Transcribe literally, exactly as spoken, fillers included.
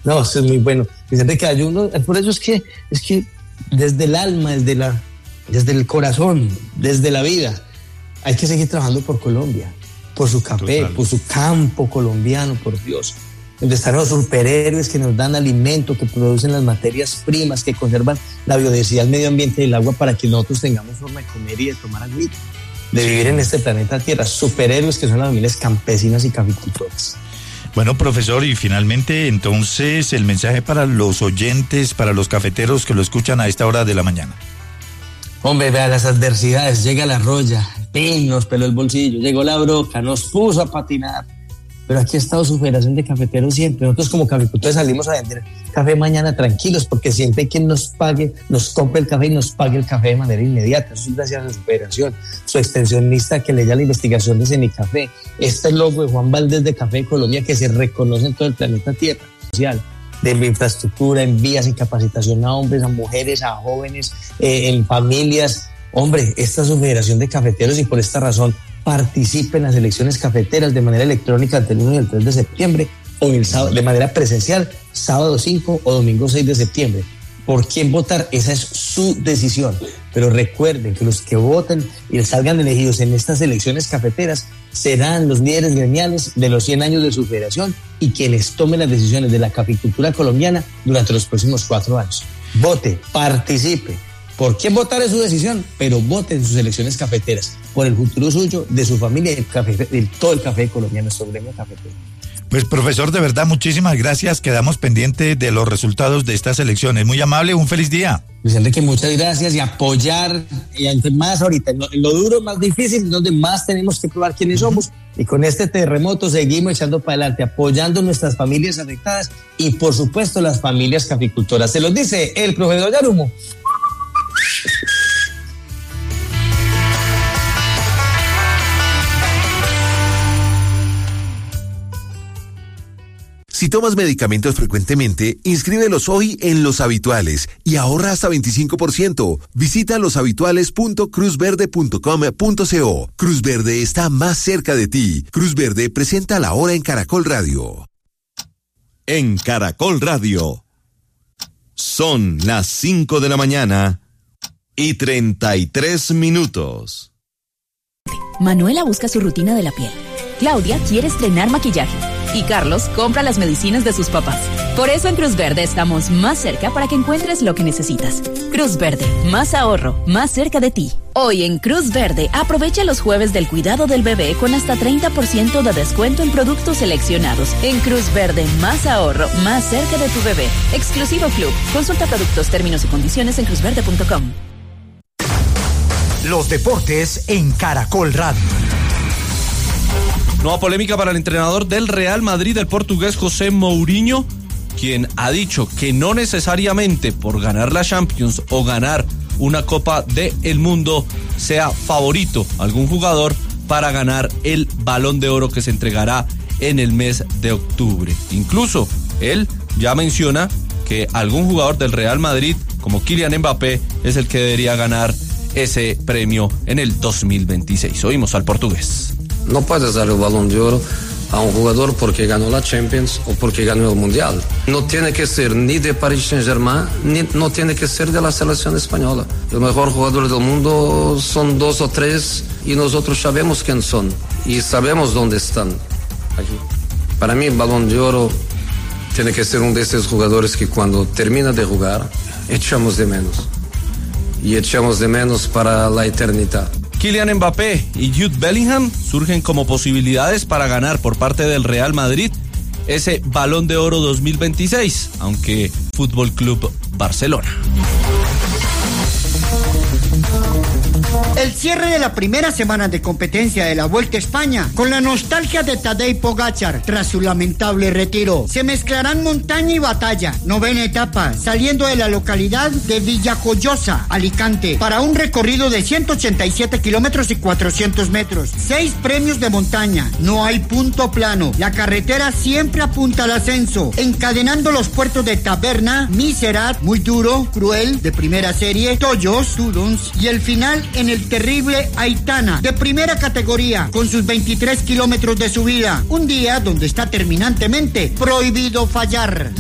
No, eso es muy bueno. Vicente Cayuno, por eso es que, es que desde el alma, desde la, desde el corazón, desde la vida, hay que seguir trabajando por Colombia, por su café, Total. por su campo colombiano, por Dios. Donde están los superhéroes que nos dan alimento, que producen las materias primas, que conservan la biodiversidad, el medio ambiente y el agua para que nosotros tengamos forma de comer y de tomar agua, de vivir en este planeta Tierra. Superhéroes que son las familias campesinas y caficultoras. Bueno, profesor, y finalmente, entonces, el mensaje para los oyentes, para los cafeteros que lo escuchan a esta hora de la mañana. Hombre, vea las adversidades, llega la roya, ¡pin! Nos peló el bolsillo, llegó la broca, nos puso a patinar. Pero aquí ha estado su Federación de Cafeteros siempre. Nosotros como caficultores salimos a vender café mañana tranquilos, porque siempre hay quien nos pague, nos compre el café y nos pague el café de manera inmediata. Eso es gracias a su Federación, su extensionista que leía la investigación de Semicafé, este logo de Juan Valdés de Café de Colombia que se reconoce en todo el planeta Tierra, social, de infraestructura, en vías, en capacitación a hombres, a mujeres, a jóvenes, eh, en familias. Hombre, esta es su Federación de Cafeteros y por esta razón participe en las elecciones cafeteras de manera electrónica el uno y el tres de septiembre o el sábado, de manera presencial, sábado cinco o domingo seis de septiembre. ¿Por quién votar? Esa es su decisión. Pero recuerden que los que voten y salgan elegidos en estas elecciones cafeteras serán los líderes gremiales de los cien años de su federación y quienes tomen las decisiones de la caficultura colombiana durante los próximos cuatro años. Vote, participe. ¿Por quién votar es su decisión? Pero vote en sus elecciones cafeteras, por el futuro suyo, de su familia y de todo el café colombiano, nuestro gremio cafetero. Pues profesor, de verdad, muchísimas gracias. Quedamos pendientes de los resultados de estas elecciones. Muy amable, un feliz día. Luis Enrique, muchas gracias y apoyar, y más ahorita, en lo, en lo duro, más difícil, donde más tenemos que probar quiénes uh-huh. somos. Y con este terremoto seguimos echando para adelante, apoyando nuestras familias afectadas y, por supuesto, las familias caficultoras. Se los dice el profesor Yarumo. Si tomas medicamentos frecuentemente, inscríbelos hoy en Los Habituales y ahorra hasta veinticinco por ciento. Visita los habituales punto cruz verde punto com punto co. Cruz Verde está más cerca de ti. Cruz Verde presenta La Hora en Caracol Radio. En Caracol Radio. Son las cinco de la mañana y treinta y tres minutos. Manuela busca su rutina de la piel. Claudia quiere estrenar maquillaje. Y Carlos compra las medicinas de sus papás. Por eso en Cruz Verde estamos más cerca para que encuentres lo que necesitas. Cruz Verde, más ahorro, más cerca de ti. Hoy en Cruz Verde, aprovecha los jueves del cuidado del bebé con hasta treinta por ciento de descuento en productos seleccionados. En Cruz Verde, más ahorro, más cerca de tu bebé. Exclusivo Club. Consulta productos, términos y condiciones en cruz verde punto com. Los deportes en Caracol Radio. Nueva polémica para el entrenador del Real Madrid, el portugués José Mourinho, quien ha dicho que no necesariamente por ganar la Champions o ganar una Copa del Mundo sea favorito algún jugador para ganar el Balón de Oro que se entregará en el mes de octubre. Incluso él ya menciona que algún jugador del Real Madrid, como Kylian Mbappé, es el que debería ganar ese premio en el dos mil veintiséis. Oímos al portugués. No puedes dar el Balón de Oro a un jugador porque ganó la Champions o porque ganó el Mundial. No tiene que ser ni de Paris Saint-Germain, ni no tiene que ser de la selección española. El mejor jugador del mundo son dos o tres y nosotros sabemos quién son y sabemos dónde están. Aquí. Para mí el Balón de Oro tiene que ser uno de esos jugadores que cuando termina de jugar echamos de menos. Y echamos de menos para la eternidad. Kylian Mbappé y Jude Bellingham surgen como posibilidades para ganar por parte del Real Madrid ese Balón de Oro dos mil veintiséis, aunque Fútbol Club Barcelona. El cierre de la primera semana de competencia de la Vuelta a España con la nostalgia de Tadej Pogačar tras su lamentable retiro. Se mezclarán montaña y batalla. Novena etapa, saliendo de la localidad de Villajoyosa, Alicante, para un recorrido de ciento ochenta y siete kilómetros y cuatrocientos metros. Seis premios de montaña. No hay punto plano. La carretera siempre apunta al ascenso, encadenando los puertos de Taberna, Miserat, Muy Duro, Cruel, de primera serie, Toyos, Tudons, y el final en el terrible Aitana, de primera categoría, con sus veintitrés kilómetros de subida. Un día donde está terminantemente prohibido fallar.